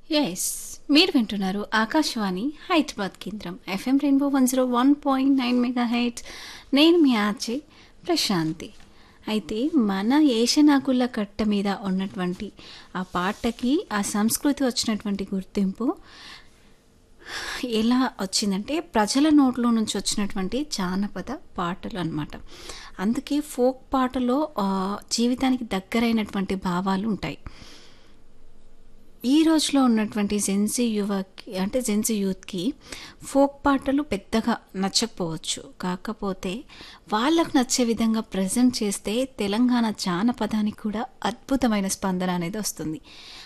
Yes. మీరు వింటున్నారు ఆకాశవాణి హైదరాబాద్ కేంద్రం ఎఫ్ఎం రెయిన్బో 101.9 మెగాహెర్ట్జ్. నేను మీ ఆర్జే ప్రశాంతి. అయితే మన ఏషనాకుల కట్ట మీద ఉన్నటువంటి ఆ పాటకి ఆ సంస్కృతి వచ్చినటువంటి గుర్తింపు ఎలా వచ్చిందంటే ప్రజల నోట్లో నుంచి వచ్చినటువంటి జానపద పాటలు అన్నమాట. అందుకే ఫోక్ పాటలో జీవితానికి దగ్గరైనటువంటి భావాలు ఉంటాయి. ఈ రోజులో ఉన్నటువంటి జెన్సీ యువకి అంటే జెన్సీ యూత్కి ఫోక్ పాటలు పెద్దగా నచ్చకపోవచ్చు. కాకపోతే వాళ్ళకు నచ్చే విధంగా ప్రజెంట్ చేస్తే తెలంగాణ జానపదానికి కూడా అద్భుతమైన స్పందన అనేది వస్తుంది.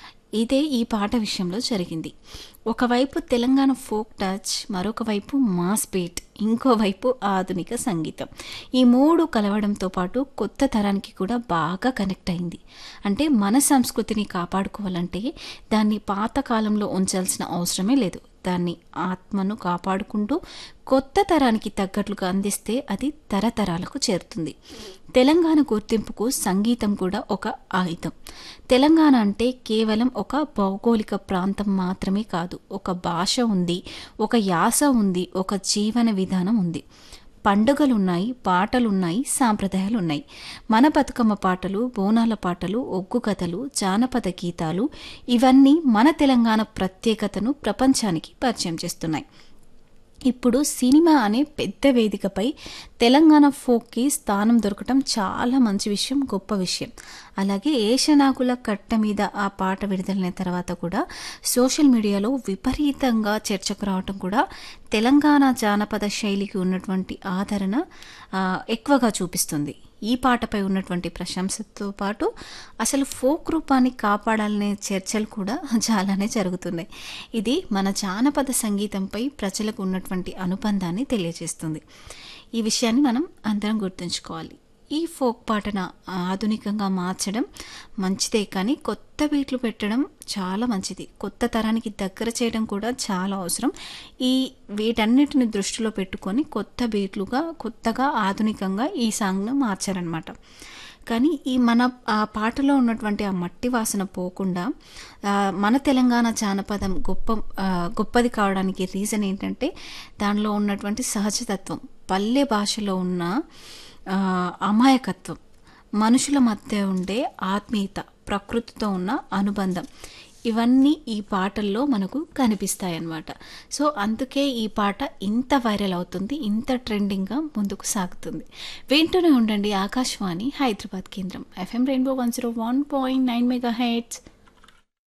ఇదే ఈ పాట విషయంలో జరిగింది. ఒకవైపు తెలంగాణ ఫోక్ టచ్, మరొక వైపు మాస్ బీట్, ఇంకోవైపు ఆధునిక సంగీతం. ఈ మూడు కలవడంతో పాటు కొత్త తరానికి కూడా బాగా కనెక్ట్ అయింది. అంటే మన సంస్కృతిని కాపాడుకోవాలంటే దాన్ని పాత కాలంలో ఉంచాల్సిన అవసరమే లేదు. దాన్ని ఆత్మను కాపాడుకుంటూ కొత్త తరానికి తగ్గట్లుగా అందిస్తే అది తరతరాలకు చేరుతుంది. తెలంగాణ గుర్తింపుకు సంగీతం కూడా ఒక ఆయుధం. తెలంగాణ అంటే కేవలం ఒక భౌగోళిక ప్రాంతం మాత్రమే కాదు. ఒక భాష ఉంది, ఒక యాస ఉంది, ఒక జీవన విధానం ఉంది. పండుగలున్నాయి, పాటలున్నాయి, సాంప్రదాయాలున్నాయి. మన బతుకమ్మ పాటలు, బోనాల పాటలు, ఒగ్గు కథలు, జానపద గీతాలు ఇవన్నీ మన తెలంగాణ ప్రత్యేకతను ప్రపంచానికి పరిచయం చేస్తున్నాయి. ఇప్పుడు సినిమా అనే పెద్ద వేదికపై తెలంగాణ ఫోక్కి స్థానం దొరకటం చాలా మంచి విషయం, గొప్ప విషయం. అలాగే ఏషనాకుల కట్ట మీద ఆ పాట విడుదలైన తర్వాత కూడా సోషల్ మీడియాలో విపరీతంగా చర్చకు రావటం కూడా తెలంగాణ జానపద శైలికి ఉన్నటువంటి ఆదరణ ఎక్కువగా చూపిస్తుంది. ఈ పాటపై ఉన్నటువంటి ప్రశంసతో పాటు అసలు ఫోక్ రూపాన్ని కాపాడాలనే చర్చలు కూడా చాలానే జరుగుతున్నాయి. ఇది మన జానపద సంగీతంపై ప్రజలకు ఉన్నటువంటి అనుబంధాన్ని తెలియజేస్తుంది. ఈ విషయాన్ని మనం అందరం గుర్తుంచుకోవాలి. ఈ ఫోక్ పాటను ఆధునికంగా మార్చడం మంచిదే, కానీ కొత్త బీట్లు పెట్టడం చాలా మంచిది. కొత్త తరానికి దగ్గర చేయడం కూడా చాలా అవసరం. వీటన్నిటిని దృష్టిలో పెట్టుకొని కొత్త బీట్లుగా కొత్తగా ఆధునికంగా ఈ సాంగ్ను మార్చారనమాట. కానీ ఈ మన ఆ పాటలో ఉన్నటువంటి ఆ మట్టి వాసన పోకుండా మన తెలంగాణ జానపదం గొప్పది కావడానికి రీజన్ ఏంటంటే దానిలో ఉన్నటువంటి సహజతత్వం, పల్లె భాషలో ఉన్న అమాయకత్వం, మనుషుల మధ్య ఉండే ఆత్మీయత, ప్రకృతితో ఉన్న అనుబంధం, ఇవన్నీ ఈ పాటల్లో మనకు కనిపిస్తాయన్నమాట. సో అందుకే ఈ పాట ఇంత వైరల్ అవుతుంది, ఇంత ట్రెండింగ్గా ముందుకు సాగుతుంది. వింటూనే ఉండండి ఆకాశవాణి హైదరాబాద్ కేంద్రం ఎఫ్ఎం రెయిన్బో 101.9 మెగాహెర్ట్జ్.